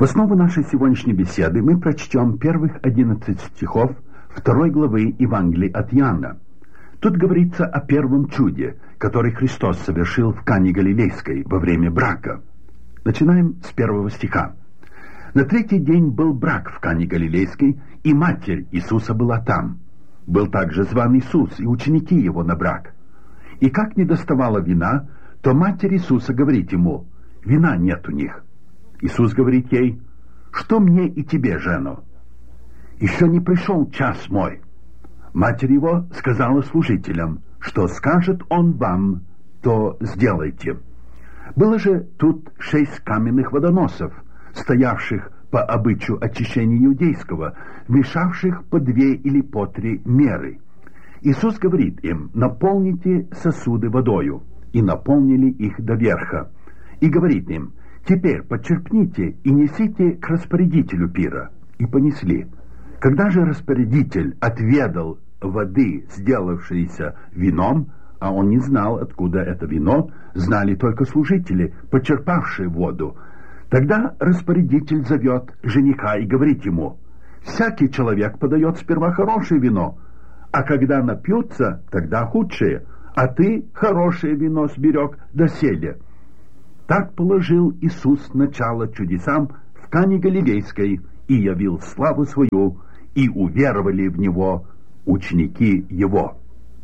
В основу нашей сегодняшней беседы мы прочтем первых 11 стихов 2 главы Евангелия от Иоанна. Тут говорится о первом чуде, который Христос совершил в Кане Галилейской во время брака. Начинаем с 1 стиха. «На третий день был брак в Кане Галилейской, и матерь Иисуса была там. Был также зван Иисус и ученики его на брак. И как не доставало вина, то матерь Иисуса говорит ему: вина нет у них. Иисус говорит ей: что мне и тебе, жено? Еще не пришел час мой. Матерь его сказала служителям: что скажет он вам, то сделайте. Было же тут 6 каменных водоносов, стоявших по обычаю очищения иудейского, вмешавших по 2 или по 3 меры. Иисус говорит им: наполните сосуды водою, и наполнили их до верха. И говорит им: теперь почерпните и несите к распорядителю пира. И понесли. Когда же распорядитель отведал воды, сделавшейся вином, а он не знал, откуда это вино, знали только служители, почерпавшие воду, тогда распорядитель зовет жениха и говорит ему: всякий человек подает сперва хорошее вино, а когда напьются, тогда худшее, а ты хорошее вино сберег доселе. Так положил Иисус начало чудесам в Кане Галилейской и явил славу свою, и уверовали в Него ученики Его».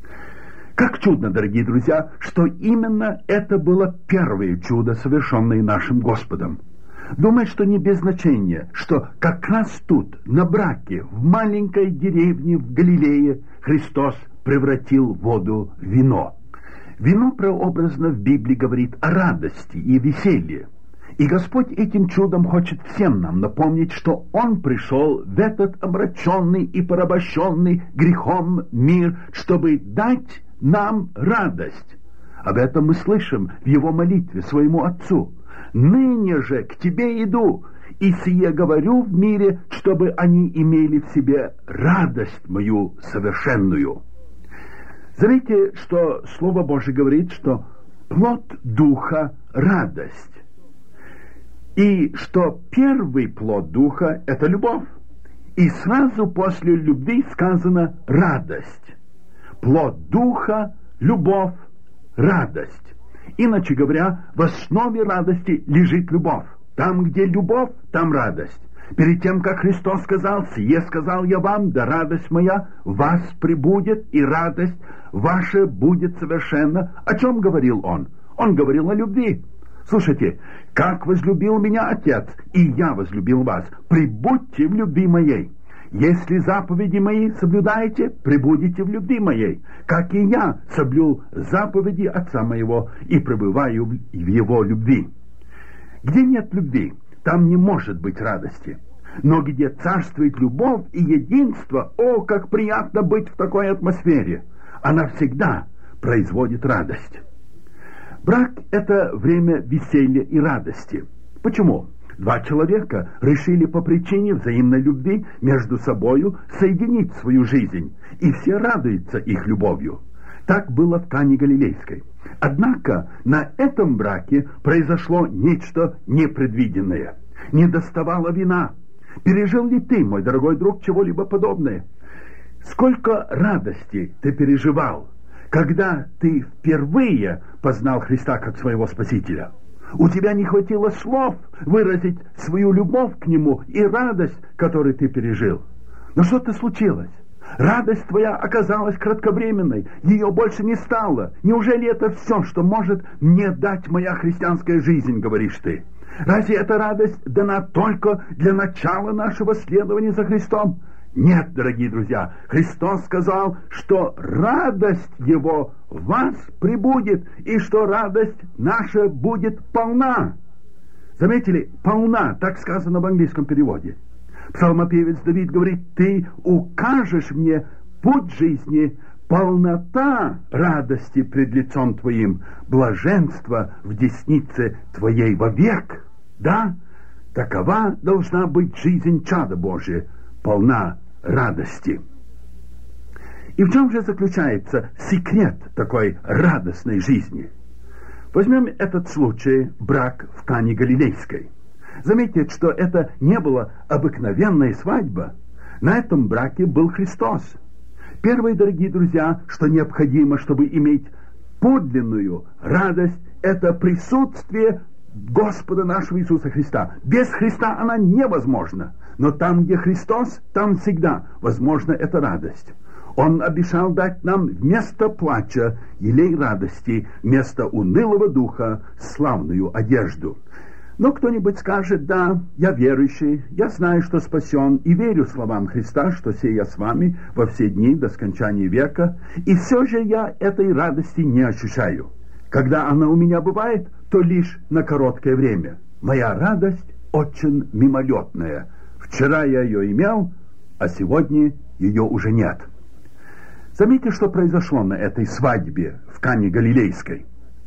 Как чудно, дорогие друзья, что именно это было первое чудо, совершенное нашим Господом. Думаю, что не без значения, что как раз тут, на браке, в маленькой деревне в Галилее, Христос превратил воду в вино. Вино прообразно в Библии говорит о радости и веселье. И Господь этим чудом хочет всем нам напомнить, что Он пришел в этот омраченный и порабощенный грехом мир, чтобы дать нам радость. Об этом мы слышим в Его молитве своему Отцу. «Ныне же к Тебе иду, и сие говорю в мире, чтобы они имели в себе радость мою совершенную». Заметьте, что Слово Божие говорит, что плод Духа – радость. И что первый плод Духа – это любовь. И сразу после любви сказано радость. Плод Духа – любовь, радость. Иначе говоря, в основе радости лежит любовь. Там, где любовь, там радость. Перед тем, как Христос сказал: «Сие сказал я вам, да радость моя в вас пребудет, и радость ваша будет совершенна». О чем говорил Он? Он говорил о любви. Слушайте: «Как возлюбил меня Отец, и я возлюбил вас, пребудьте в любви моей. Если заповеди мои соблюдаете, пребудете в любви моей, как и я соблюл заповеди Отца моего и пребываю в Его любви». Где нет любви, там не может быть радости. Но где царствует любовь и единство, о, как приятно быть в такой атмосфере! Она всегда производит радость. Брак – это время веселья и радости. Почему? 2 человека решили по причине взаимной любви между собою соединить свою жизнь, и все радуются их любовью. Так было в Кане Галилейской. Однако на этом браке произошло нечто непредвиденное. Не доставало вина. Пережил ли ты, мой дорогой друг, чего-либо подобное? Сколько радости ты переживал, когда ты впервые познал Христа как своего Спасителя? У тебя не хватило слов выразить свою любовь к Нему и радость, которую ты пережил. Но что-то случилось. Радость твоя оказалась кратковременной, ее больше не стало. Неужели это все, что может мне дать моя христианская жизнь, говоришь ты? Разве эта радость дана только для начала нашего следования за Христом? Нет, дорогие друзья, Христос сказал, что радость Его в вас пребудет, и что радость наша будет полна. Заметили? Полна, так сказано в английском переводе. Псалмопевец Давид говорит: «Ты укажешь мне путь жизни, полнота радости пред лицом Твоим, блаженство в деснице Твоей вовек». Да, такова должна быть жизнь чада Божия, полна радости. И в чем же заключается секрет такой радостной жизни? Возьмем этот случай, брак в Кане Галилейской. Заметьте, что это не была обыкновенная свадьба. На этом браке был Христос. Первое, дорогие друзья, что необходимо, чтобы иметь подлинную радость, это присутствие Господа нашего Иисуса Христа. Без Христа она невозможна. Но там, где Христос, там всегда возможна эта радость. Он обещал дать нам вместо плача елей радости, вместо унылого духа славную одежду. Но кто-нибудь скажет: да, я верующий, я знаю, что спасен, и верю словам Христа, что сея с вами во все дни до скончания века, и все же я этой радости не ощущаю. Когда она у меня бывает, то лишь на короткое время. Моя радость очень мимолетная. Вчера я ее имел, а сегодня ее уже нет. Заметьте, что произошло на этой свадьбе в Кане Галилейской.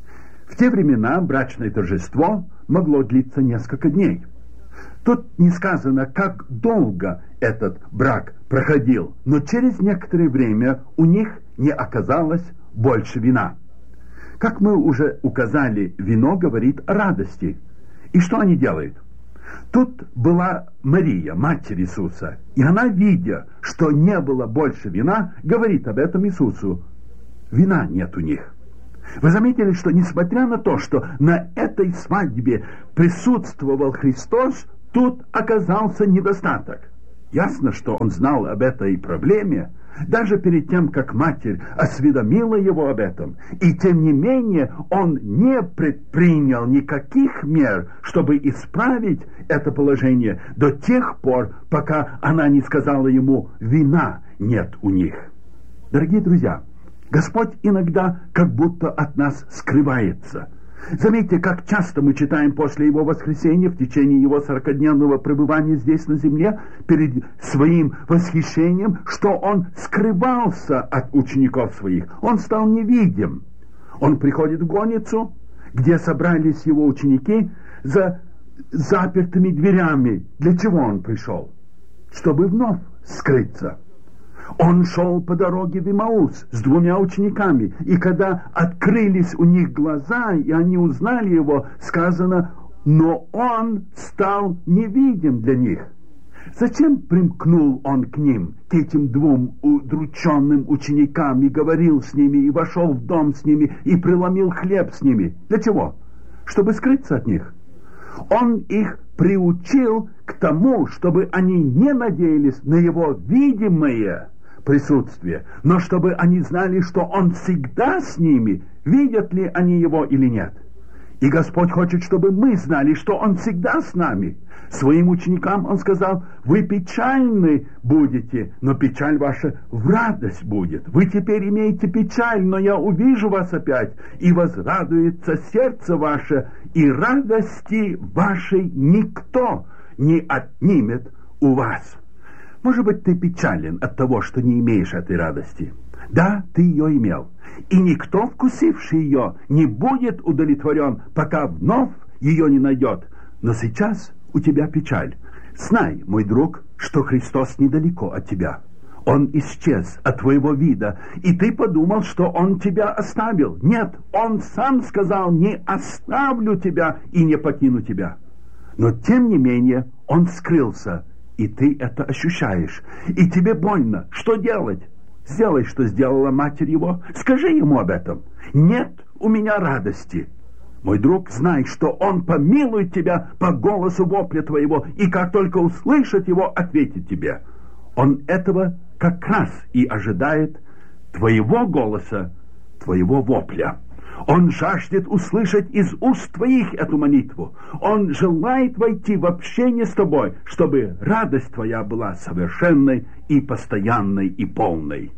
В те времена брачное торжество могло длиться несколько дней. Тут не сказано, как долго этот брак проходил, но через некоторое время у них не оказалось больше вина. Как мы уже указали, вино говорит о радости. И что они делают? Тут была Мария, Матерь Иисуса, и она, видя, что не было больше вина, говорит об этом Иисусу: вина нет у них. Вы заметили, что несмотря на то, что на этой свадьбе присутствовал Христос, тут оказался недостаток. Ясно, что он знал об этой проблеме, даже перед тем, как Матерь осведомила его об этом. И тем не менее, он не предпринял никаких мер, чтобы исправить это положение до тех пор, пока она не сказала ему: вина нет у них. Дорогие друзья, Господь иногда как будто от нас скрывается. Заметьте, как часто мы читаем после Его воскресения, в течение Его 40-дневного пребывания здесь на земле, перед своим восхищением, что Он скрывался от учеников Своих. Он стал невидим. Он приходит в горницу, где собрались Его ученики, за запертыми дверями. Для чего Он пришел? Чтобы вновь скрыться. Он шел по дороге в Имаус с 2 учениками, и когда открылись у них глаза, и они узнали его, сказано: но он стал невидим для них. Зачем примкнул он к ним, к этим 2 удрученным ученикам, и говорил с ними, и вошел в дом с ними, и преломил хлеб с ними? Для чего? Чтобы скрыться от них. Он их приучил к тому, чтобы они не надеялись на его видимое присутствие, но чтобы они знали, что он всегда с ними, видят ли они его или нет. И Господь хочет, чтобы мы знали, что Он всегда с нами. Своим ученикам Он сказал: вы печальны будете, но печаль ваша в радость будет. Вы теперь имеете печаль, но я увижу вас опять, и возрадуется сердце ваше, и радости вашей никто не отнимет у вас. Может быть, ты печален от того, что не имеешь этой радости. Да, ты ее имел. И никто, вкусивший ее, не будет удовлетворен, пока вновь ее не найдет. Но сейчас у тебя печаль. Знай, мой друг, что Христос недалеко от тебя. Он исчез от твоего вида, и ты подумал, что Он тебя оставил. Нет, Он сам сказал: не оставлю тебя и не покину тебя. Но тем не менее Он скрылся, и ты это ощущаешь. И тебе больно. Что делать? Сделай, что сделала Матерь Его. Скажи Ему об этом. Нет у меня радости. Мой друг, знай, что Он помилует тебя по голосу вопля твоего, и как только услышит его, ответит тебе. Он этого как раз и ожидает, твоего голоса, твоего вопля. Он жаждет услышать из уст твоих эту молитву. Он желает войти в общение с тобой, чтобы радость твоя была совершенной и постоянной и полной.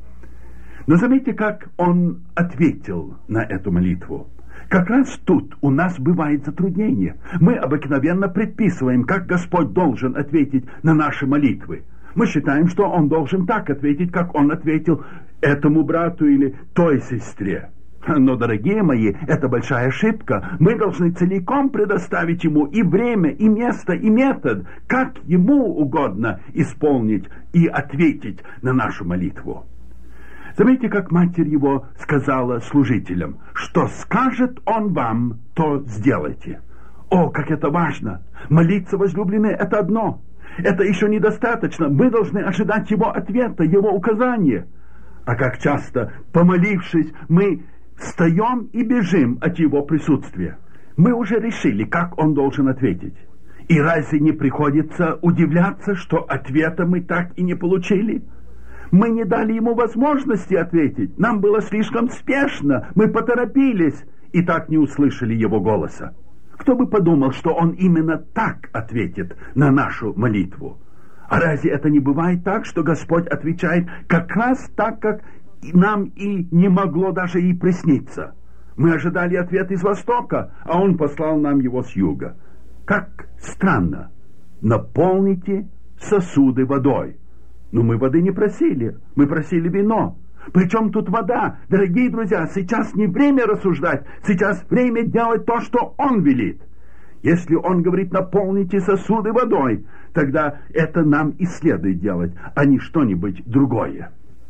Но заметьте, как он ответил на эту молитву. Как раз тут у нас бывает затруднение. Мы обыкновенно предписываем, как Господь должен ответить на наши молитвы. Мы считаем, что Он должен так ответить, как Он ответил этому брату или той сестре. Но, дорогие мои, это большая ошибка. Мы должны целиком предоставить Ему и время, и место, и метод, как Ему угодно исполнить и ответить на нашу молитву. Заметьте, как Матерь Его сказала служителям: что скажет Он вам, то сделайте. О, как это важно! Молиться, возлюбленные, это одно. Это еще недостаточно. Мы должны ожидать Его ответа, Его указания. А как часто, помолившись, мы встаем и бежим от Его присутствия. Мы уже решили, как Он должен ответить. И разве не приходится удивляться, что ответа мы так и не получили? Мы не дали Ему возможности ответить. Нам было слишком спешно. Мы поторопились и так не услышали Его голоса. Кто бы подумал, что Он именно так ответит на нашу молитву? А разве это не бывает так, что Господь отвечает как раз так, как нам и не могло даже и присниться? Мы ожидали ответ из востока, а Он послал нам его с юга. Как странно. Наполните сосуды водой. Но мы воды не просили, мы просили вино. Причем тут вода? Дорогие друзья, сейчас не время рассуждать, сейчас время делать то, что Он велит. Если Он говорит, наполните сосуды водой, тогда это нам и следует делать, а не что-нибудь другое.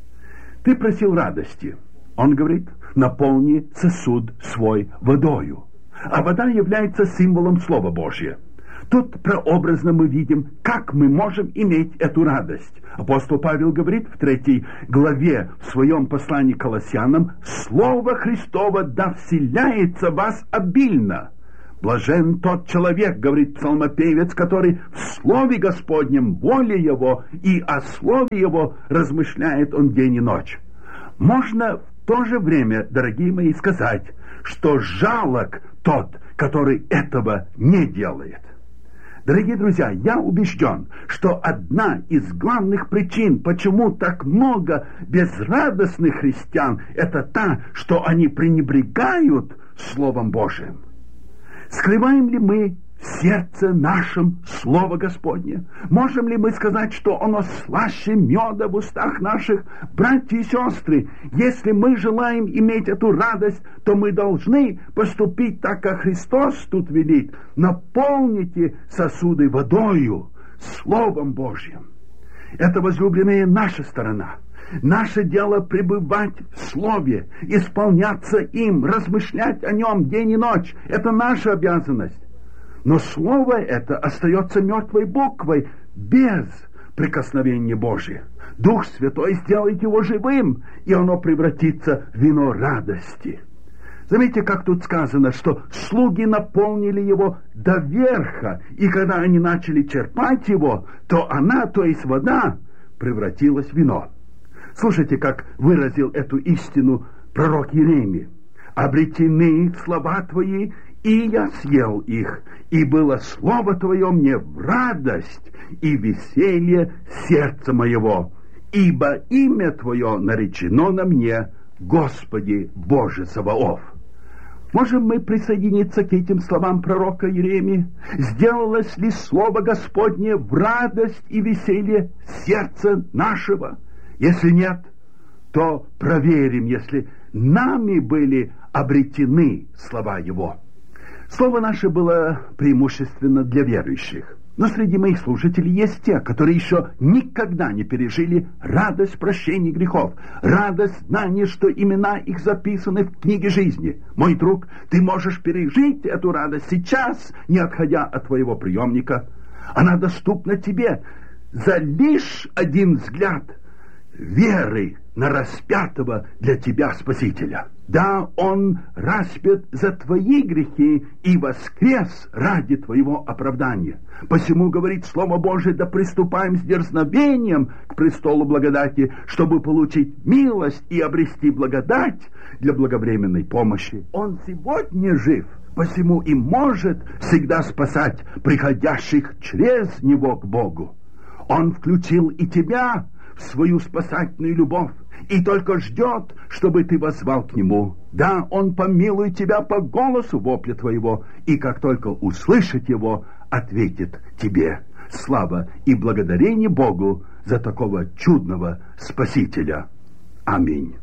Ты просил радости. Он говорит, наполни сосуд свой водою. А вода является символом Слова Божьего. Тут прообразно мы видим, как мы можем иметь эту радость. Апостол Павел говорит в 3 главе в своем послании к Колоссянам: «Слово Христово да вселяется в вас обильно». Блажен тот человек, говорит псалмопевец, который в Слове Господнем, воле Его, и о Слове Его размышляет он день и ночь. Можно в то же время, дорогие мои, сказать, что жалок тот, который этого не делает. Дорогие друзья, я убежден, что одна из главных причин, почему так много безрадостных христиан, это та, что они пренебрегают Словом Божиим. Скрываем ли мы в сердце нашем Слово Господне? Можем ли мы сказать, что оно слаще меда в устах наших? Братья и сестры, если мы желаем иметь эту радость, то мы должны поступить так, как Христос тут велит. Наполните сосуды водою, Словом Божьим. Это, возлюбленные, наша сторона. Наше дело пребывать в Слове, исполняться им, размышлять о нем день и ночь. Это наша обязанность. Но Слово это остается мертвой буквой, без прикосновения Божия. Дух Святой сделает его живым, и оно превратится в вино радости. Заметьте, как тут сказано, что слуги наполнили его до верха, и когда они начали черпать его, то она, то есть вода, превратилась в вино. Слушайте, как выразил эту истину пророк Иеремия. «Обретены слова Твои, и я съел их, и было слово Твое мне в радость и веселье сердца моего, ибо имя Твое наречено на мне, Господи Боже Саваоф». Можем мы присоединиться к этим словам пророка Иеремии? Сделалось ли слово Господне в радость и веселье сердца нашего? Если нет, то проверим, если нами были обретены слова Его. Слово наше было преимущественно для верующих. Но среди моих слушателей есть те, которые еще никогда не пережили радость прощения грехов, радость знания, что имена их записаны в книге жизни. Мой друг, ты можешь пережить эту радость сейчас, не отходя от твоего приемника. Она доступна тебе за лишь один взгляд веры на распятого для тебя Спасителя. Да, Он распят за твои грехи и воскрес ради твоего оправдания. Посему, говорит Слово Божие, да приступаем с дерзновением к престолу благодати, чтобы получить милость и обрести благодать для благовременной помощи. Он сегодня жив, посему и может всегда спасать приходящих через Него к Богу. Он включил и тебя в свою спасательную любовь, и только ждет, чтобы ты воззвал к Нему. Да, Он помилует тебя по голосу вопля твоего, и как только услышит его, ответит тебе. Слава и благодарение Богу за такого чудного Спасителя. Аминь.